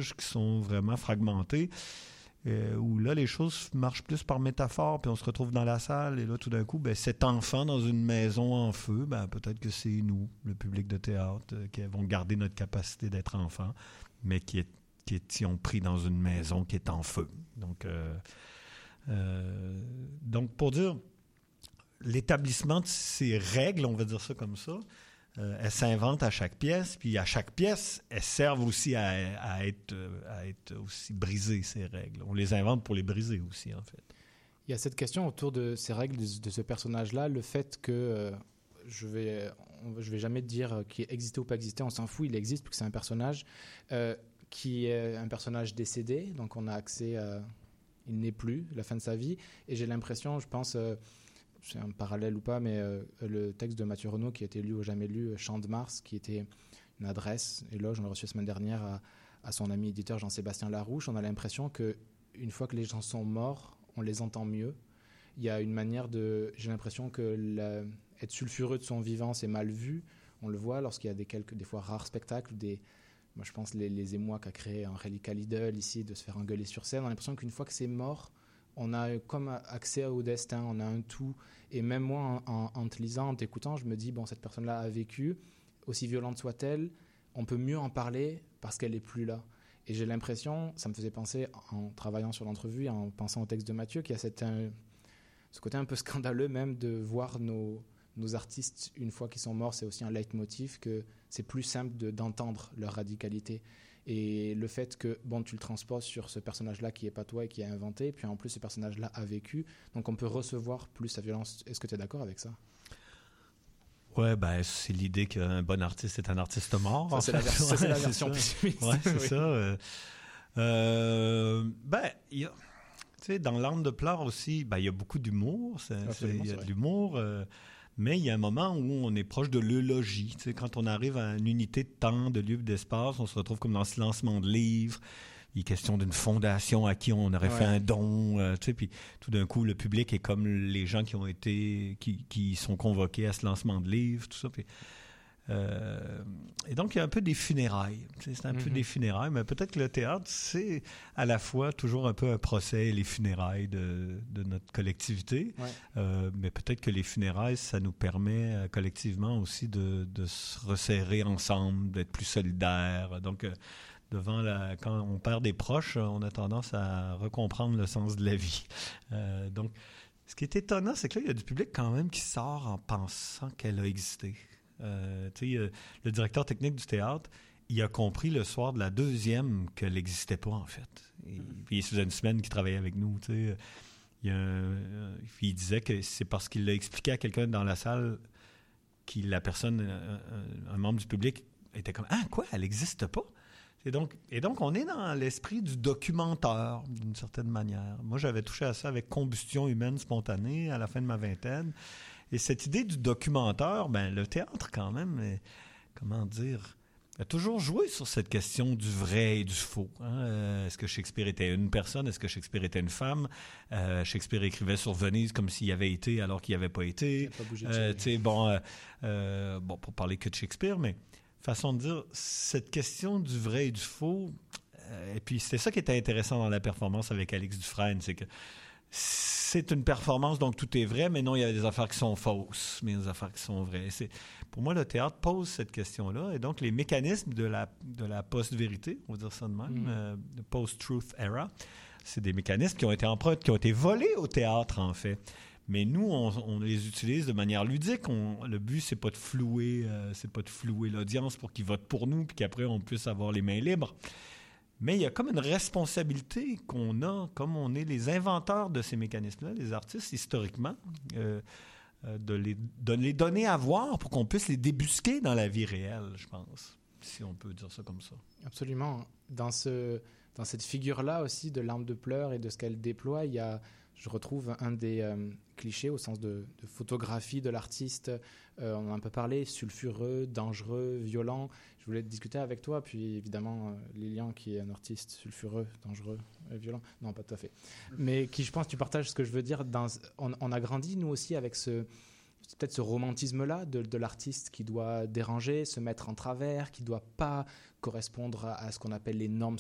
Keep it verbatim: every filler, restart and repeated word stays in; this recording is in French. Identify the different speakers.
Speaker 1: personnages qui sont vraiment fragmentés, euh, où là, les choses marchent plus par métaphore, puis on se retrouve dans la salle, et là, tout d'un coup, ben, cet enfant dans une maison en feu, ben, peut-être que c'est nous, le public de théâtre, euh, qui vont garder notre capacité d'être enfant, mais qui, est, qui étions pris dans une maison qui est en feu. Donc, euh, euh, donc pour dire, l'établissement de ces règles, on va dire ça comme ça, Euh, elles s'inventent à chaque pièce, puis à chaque pièce, elles servent aussi à, à, être, à être aussi brisées, ces règles. On les invente pour les briser aussi, en fait.
Speaker 2: Il y a cette question autour de ces règles, de, de ce personnage-là, le fait que euh, je vais, on, je vais jamais dire qu'il existait ou pas existé, on s'en fout, il existe, puisque c'est un personnage euh, qui est un personnage décédé, donc on a accès à... Il n'est plus, la fin de sa vie, et j'ai l'impression, je pense... Euh, c'est un parallèle ou pas, mais euh, le texte de Mathieu Renaud qui a été lu ou jamais lu, Chant de Mars, qui était une adresse, éloge, on l'a reçu la semaine dernière à, à son ami éditeur Jean-Sébastien Larouche. On a l'impression qu'une fois que les gens sont morts, on les entend mieux. Il y a une manière de... J'ai l'impression que la, être sulfureux de son vivant, c'est mal vu. On le voit lorsqu'il y a des, quelques, des fois rares spectacles, des... Moi, je pense les, les émois qu'a créé Angelica Lidl ici, de se faire engueuler sur scène. On a l'impression qu'une fois que c'est mort, on a comme accès au destin, on a un tout. Et même moi, en, en, en te lisant, en t'écoutant, je me dis, bon, cette personne-là a vécu, aussi violente soit-elle, on peut mieux en parler parce qu'elle n'est plus là. Et j'ai l'impression, ça me faisait penser, en travaillant sur l'entrevue, en pensant au texte de Mathieu, qu'il y a cette, un, ce côté un peu scandaleux même de voir nos, nos artistes, une fois qu'ils sont morts, c'est aussi un leitmotiv, que c'est plus simple de, d'entendre leur radicalité. Et le fait que, bon, tu le transposes sur ce personnage-là qui n'est pas toi et qui a inventé, puis en plus, ce personnage-là a vécu, donc on peut recevoir plus sa violence. Est-ce que tu es d'accord avec ça?
Speaker 1: Ouais, ben, c'est l'idée qu'un bon artiste est un artiste mort.
Speaker 2: Ça, c'est, la, ver- ça, c'est la version pessimiste.
Speaker 1: Ouais, c'est
Speaker 2: oui.
Speaker 1: ça. Euh, euh, ben, il y a, tu sais, dans L'Arme de pleurs aussi, ben, il y a beaucoup d'humour. Il y a de l'humour. Euh, Mais il y a un moment où on est proche de l'eulogie. Tu sais, quand on arrive à une unité de temps, de lieu, d'espace, on se retrouve comme dans ce lancement de livre. Il est question d'une fondation à qui on aurait ouais. fait un don. Euh, tu sais, puis tout d'un coup, le public est comme les gens qui ont été, qui, qui sont convoqués à ce lancement de livre, tout ça. Puis, euh, et donc, il y a un peu des funérailles. Tu sais, c'est un mm-hmm. peu des funérailles, mais peut-être que le théâtre, c'est à la fois toujours un peu un procès et les funérailles de, de notre collectivité. Ouais. Euh, mais peut-être que les funérailles, ça nous permet euh, collectivement aussi de, de se resserrer ensemble, d'être plus solidaires. Donc, euh, devant la, quand on perd des proches, on a tendance à recomprendre le sens de la vie. Euh, donc, ce qui est étonnant, c'est que là, il y a du public quand même qui sort en pensant qu'elle a existé. Euh, tu sais, euh, le directeur technique du théâtre, il a compris le soir de la deuxième qu'elle n'existait pas, en fait. Et, mm-hmm. Puis, ça faisait une semaine qu'il travaillait avec nous, tu sais. Il, y a un, il disait que c'est parce qu'il l'a expliqué à quelqu'un dans la salle que la personne, un, un membre du public, était comme « Ah, quoi? Elle n'existe pas? » Et donc, et donc, on est dans l'esprit du documentaire, d'une certaine manière. Moi, j'avais touché à ça avec Combustion humaine spontanée à la fin de ma vingtaine. Et cette idée du documentaire, ben, le théâtre, quand même, est, comment dire, a toujours joué sur cette question du vrai et du faux. Hein? Euh, est-ce que Shakespeare était une personne? Est-ce que Shakespeare était une femme? Euh, Shakespeare écrivait sur Venise comme s'il y avait été alors qu'il n'y avait pas été.
Speaker 2: Il n'a pas bougé de
Speaker 1: euh, tu sais, bon, euh, euh, bon, pour parler que de Shakespeare, mais façon de dire, cette question du vrai et du faux, euh, et puis c'était ça qui était intéressant dans la performance avec Alex Dufresne, c'est que c'est une performance, donc tout est vrai, mais non, il y a des affaires qui sont fausses, mais il y a des affaires qui sont vraies. C'est, pour moi, le théâtre pose cette question-là, et donc les mécanismes de la, de la post-vérité, on va dire ça de même, mm. euh, post-truth era, c'est des mécanismes qui ont été empruntés, qui ont été volés au théâtre, en fait. Mais nous, on, on les utilise de manière ludique. On, le but, c'est pas de flouer, euh, c'est pas de flouer l'audience pour qu'ils votent pour nous, puis qu'après, on puisse avoir les mains libres. Mais il y a comme une responsabilité qu'on a, comme on est les inventeurs de ces mécanismes-là, les artistes, historiquement, euh, euh, de, les, de les donner à voir pour qu'on puisse les débusquer dans la vie réelle, je pense, si on peut dire ça comme ça.
Speaker 2: Absolument. Dans, ce, dans cette figure-là aussi de L'Arme de pleurs et de ce qu'elle déploie, il y a... Je retrouve un des euh, clichés au sens de, de photographie de l'artiste. Euh, on en a un peu parlé, sulfureux, dangereux, violent. Je voulais discuter avec toi, puis évidemment euh, Lilian qui est un artiste sulfureux, dangereux, et violent. Non, pas tout à fait. Mais qui, je pense, tu partages ce que je veux dire. Dans, on, on a grandi, nous aussi, avec ce... peut-être ce romantisme-là de, de l'artiste qui doit déranger, se mettre en travers, qui ne doit pas correspondre à, à ce qu'on appelle les normes